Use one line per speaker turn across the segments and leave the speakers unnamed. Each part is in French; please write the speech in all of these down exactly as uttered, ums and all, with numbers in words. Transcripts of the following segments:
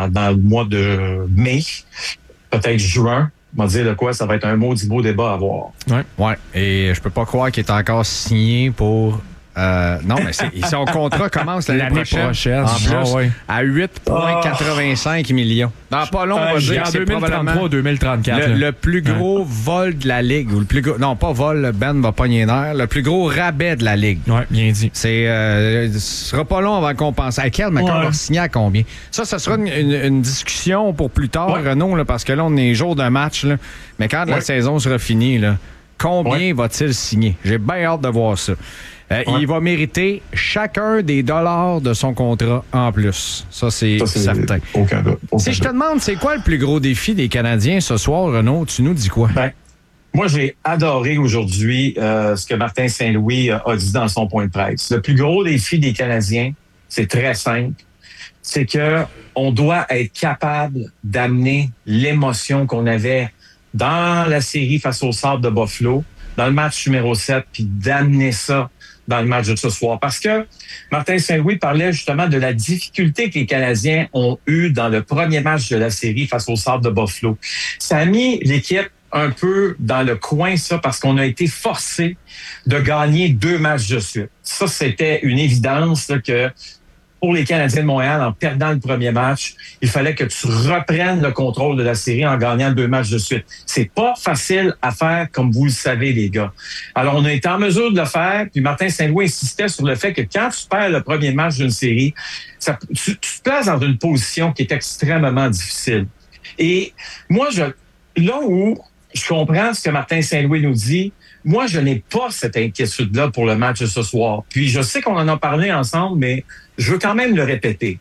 dans, dans le mois de mai, peut-être juin. On va dire de quoi, ça va être un maudit beau débat à avoir.
Oui, ouais. Et je peux pas croire qu'il est encore signé pour... Euh, non, mais c'est, son contrat commence l'année, l'année prochaine, prochaine. En plus, ah, ouais. à huit virgule quatre-vingt-cinq oh. millions. Dans pas long, on va dire
en deux mille trente-trois deux mille trente-quatre.
Le, le plus gros ouais. vol de la Ligue. Ou le plus gros, non, pas vol, Ben va pogner l'air. Le plus gros rabais de la Ligue.
Oui, bien dit.
C'est, euh, ce sera pas long avant qu'on pense. À quel McCall va signer à combien? Ça, ça sera une, une, une discussion pour plus tard, ouais. Renaud, là, parce que là, on est jour d'un match. Là, mais quand ouais. la saison sera finie, là, combien ouais. va-t-il signer? J'ai bien hâte de voir ça. Euh, ouais. Il va mériter chacun des dollars de son contrat en plus. Ça, c'est, ça, c'est certain.
Aucun doute.
Si je te demande, c'est quoi le plus gros défi des Canadiens ce soir, Renaud? Tu nous dis quoi?
Ben, moi, j'ai adoré aujourd'hui euh, ce que Martin Saint-Louis a dit dans son point de presse. Le plus gros défi des Canadiens, c'est très simple. C'est que on doit être capable d'amener l'émotion qu'on avait dans la série face au Sabre de Buffalo, dans le match numéro sept, puis d'amener ça dans le match de ce soir. Parce que Martin Saint-Louis parlait justement de la difficulté que les Canadiens ont eue dans le premier match de la série face au Sabre de Buffalo. Ça a mis l'équipe un peu dans le coin, ça, parce qu'on a été forcé de gagner deux matchs de suite. Ça, c'était une évidence là, que pour les Canadiens de Montréal, en perdant le premier match, il fallait que tu reprennes le contrôle de la série en gagnant deux matchs de suite. C'est pas facile à faire, comme vous le savez, les gars. Alors, on a été en mesure de le faire, puis Martin Saint-Louis insistait sur le fait que quand tu perds le premier match d'une série, ça, tu, tu te places dans une position qui est extrêmement difficile. Et moi, je, là où je comprends ce que Martin Saint-Louis nous dit, moi, je n'ai pas cette inquiétude-là pour le match de ce soir. Puis, je sais qu'on en a parlé ensemble, mais je veux quand même le répéter.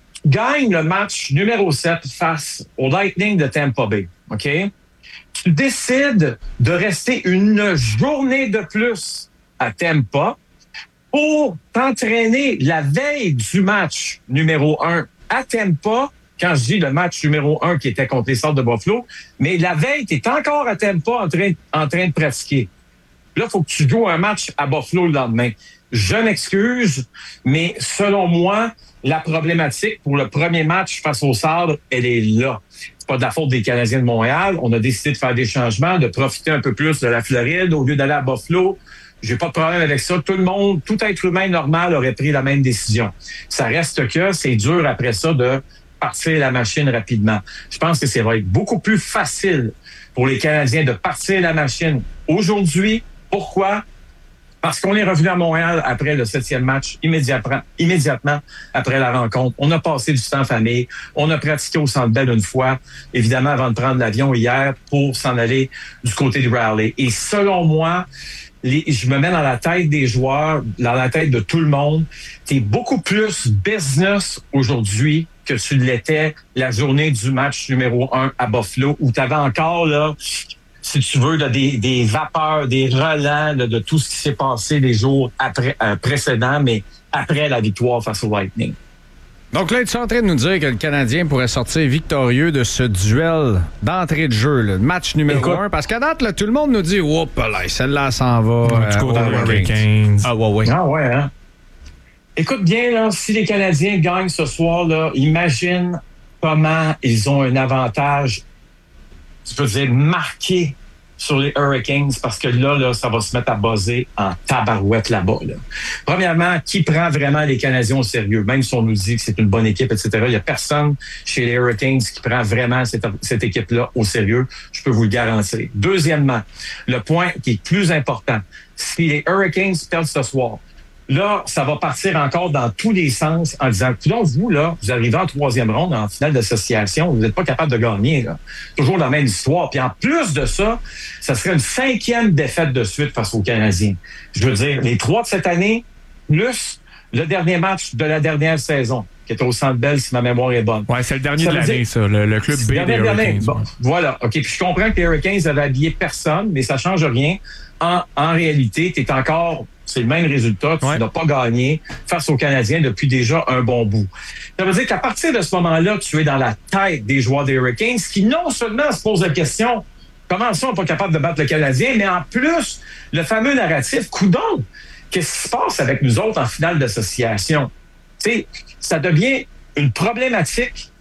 Gagne le match numéro sept face au Lightning de Tampa Bay, OK? Tu décides de rester une journée de plus à Tampa pour t'entraîner la veille du match numéro un à Tampa. Quand je dis le match numéro un qui était contre les Sabres de Buffalo, mais la veille, tu es encore à Tampa en train, en train de pratiquer. Là, il faut que tu joues un match à Buffalo le lendemain. Je m'excuse, mais selon moi, la problématique pour le premier match face aux Sabres, elle est là. C'est pas de la faute des Canadiens de Montréal. On a décidé de faire des changements, de profiter un peu plus de la Floride au lieu d'aller à Buffalo. J'ai pas de problème avec ça. Tout le monde, tout être humain normal aurait pris la même décision. Ça reste que c'est dur après ça de partir la machine rapidement. Je pense que ça va être beaucoup plus facile pour les Canadiens de partir la machine aujourd'hui. Pourquoi? Parce qu'on est revenu à Montréal après le septième match, immédiatement, immédiatement après la rencontre. On a passé du temps en famille. On a pratiqué au Centre Bell une fois, évidemment, avant de prendre l'avion hier pour s'en aller du côté du Raleigh. Et selon moi, les, je me mets dans la tête des joueurs, dans la tête de tout le monde. T'es beaucoup plus business aujourd'hui que tu l'étais la journée du match numéro un à Buffalo, où tu avais encore, là, si tu veux, là, des, des vapeurs, des relents là, de tout ce qui s'est passé les jours après, euh, précédents, mais après la victoire face au Lightning.
Donc là, tu es en train de nous dire que le Canadien pourrait sortir victorieux de ce duel d'entrée de jeu, le match numéro un. Parce qu'à date, là, tout le monde nous dit « Oups, là, celle-là s'en va.
Euh, » Du côté des Hurricanes.
Ah ouais, ouais. Ah ouais, hein? Écoute bien, là, si les Canadiens gagnent ce soir, là, imagine comment ils ont un avantage, tu peux dire, marqué sur les Hurricanes, parce que là, là, ça va se mettre à buzzer en tabarouette là-bas. Là. Premièrement, qui prend vraiment les Canadiens au sérieux? Même si on nous dit que c'est une bonne équipe, et cetera, il n'y a personne chez les Hurricanes qui prend vraiment cette, cette équipe-là au sérieux. Je peux vous le garantir. Deuxièmement, le point qui est plus important, si les Hurricanes perdent ce soir, là, ça va partir encore dans tous les sens en disant, donc vous, là, vous arrivez en troisième ronde, en finale d'association, vous n'êtes pas capable de gagner, là. Toujours la même histoire. Puis en plus de ça, ça serait une cinquième défaite de suite face aux Canadiens. Je veux dire, les trois de cette année, plus le dernier match de la dernière saison, qui était au Centre Bell, si ma mémoire est bonne.
Ouais, c'est le dernier ça de l'année, dire, ça, le, le club B des Hurricanes.
Bon, voilà, OK. Puis je comprends que les Hurricanes avaient habillé personne, mais ça change rien. En, en réalité, tu es encore... C'est le même résultat. Tu ouais. n'as pas gagné face aux Canadiens depuis déjà un bon bout. Ça veut dire qu'à partir de ce moment-là, tu es dans la tête des joueurs des Hurricanes qui non seulement se posent la question comment ça, on n'est pas capable de battre le Canadien, mais en plus, le fameux narratif, coudonc, qu'est-ce qui se passe avec nous autres en finale d'association? Tu sais, ça devient une problématique